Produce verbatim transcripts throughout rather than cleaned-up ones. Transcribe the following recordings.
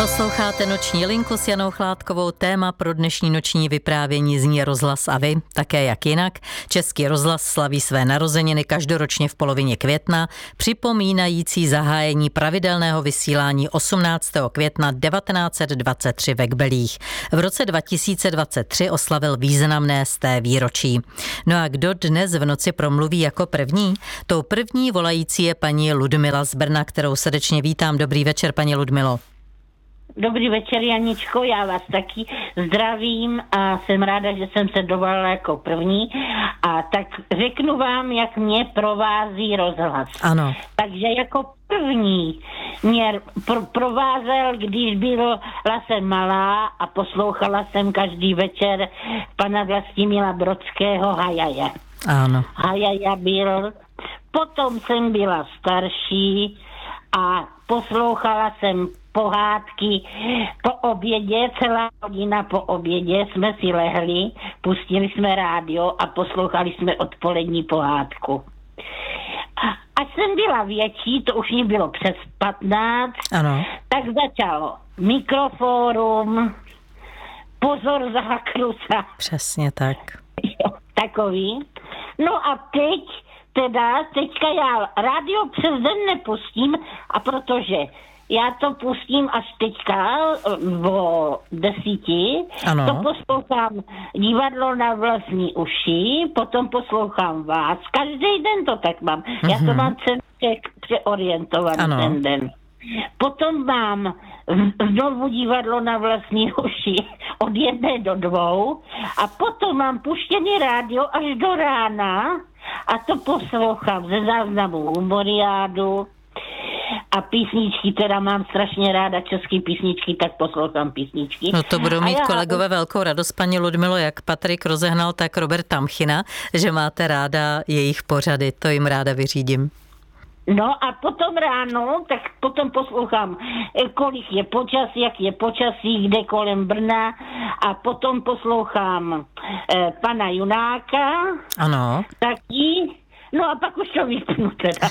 Posloucháte Noční linku s Janou Chládkovou. Téma pro dnešní noční vyprávění zní Rozhlas a vy, také jak jinak. Český rozhlas slaví své narozeniny každoročně v polovině května, připomínající zahájení pravidelného vysílání osmnáctého května devatenáct set dvacet tři ve Kbelích. V roce dva tisíce dvacet tři oslavil významné sté výročí. No a kdo dnes v noci promluví jako první? Tou první volající je paní Ludmila z Brna, kterou srdečně vítám. Dobrý večer, paní Ludmilo. Dobrý večer, Janičko, já vás taky zdravím a jsem ráda, že jsem se dovolila jako první. A tak řeknu vám, jak mě provází rozhlas. Ano. Takže jako první mě pro- provázel, když byla jsem malá a poslouchala jsem každý večer pana Vlastimila Brodského Hajaja. Ano. Hajaja byl. Potom jsem byla starší a poslouchala jsem pohádky po obědě, celá hodina po obědě jsme si lehli, pustili jsme rádio a poslouchali jsme odpolední pohádku. A až jsem byla větší, to už mi bylo přes patnáct, Ano. tak začalo Mikrofórum, Pozor za Krusa. Přesně tak. Takový. No a teď teda, teďka já rádio přes den nepustím, a protože já to pustím až teďka o desíti, Ano. to poslouchám divadlo na vlastní uši, potom poslouchám vás. Každý den to tak mám. Mm-hmm. Já to mám celý přeorientovaný ten den. Potom mám znovu divadlo na vlastní uši od jedné do dvou a potom mám puštěný rádio až do rána a to poslouchám ze záznamu Humoriádu a písničky, teda mám strašně ráda český písničky, tak poslouchám písničky. No to budou mít já... kolegové velkou radost, paní Ludmilo, jak Patrik rozehnal, tak Robert Tamchina, že máte ráda jejich pořady, to jim ráda vyřídím. No a potom ráno, tak potom poslouchám, kolik je počasí, jak je počasí, kde kolem Brna a potom poslouchám eh, pana Junáka. Ano. Taky, no a pak už to vypnu teda.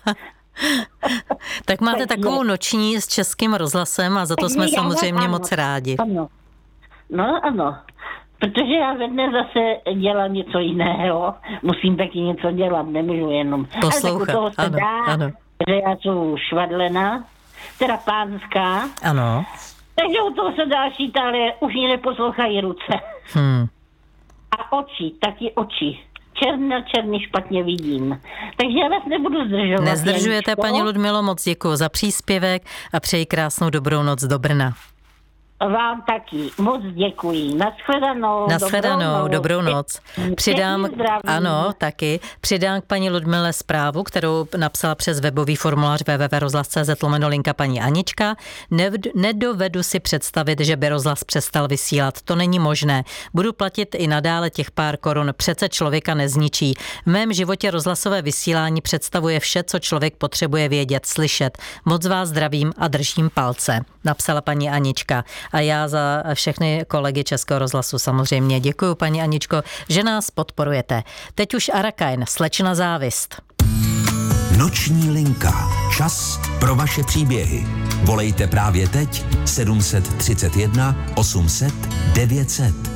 Tak máte takovou noční s Českým rozhlasem a za to jsme samozřejmě ano, moc rádi. Ano, no ano, protože já ve dne zase dělám něco jiného, musím taky něco dělat, nemůžu jenom. Poslouchat, ale tak u toho se ano, dá, ano. že já jsem švadlena, teda pánská, Ano. takže u toho se dá šít, ale už mě neposlouchají ruce. Hmm. A oči, taky oči. Černé, černý špatně vidím. Takže já vás nebudu zdržovat. Nezdržujete, Janičko. paní Ludmilo, moc děkuji za příspěvek a přeji krásnou dobrou noc do Brna. Vám taky. Moc děkuji. Naschledanou. Naschledanou, dobrou noc. Přidám, ano, taky. Přidám k paní Ludmile zprávu, kterou napsala přes webový formulář w w w tečka rozhlas tečka c z lomeno linka paní Anička. Nedovedu si představit, že by rozhlas přestal vysílat. To není možné. Budu platit i nadále těch pár korun. Přece člověka nezničí. V mém životě rozhlasové vysílání představuje vše, co člověk potřebuje vědět, slyšet. Moc vás zdravím a držím palce, napsala paní Anička. A já za všechny kolegy Českého rozhlasu samozřejmě děkuji, paní Aničko, že nás podporujete. Teď už Arakain, Slečna závist. Noční linka. Čas pro vaše příběhy. Volejte právě teď sedm set třicet jedna osm set devět set.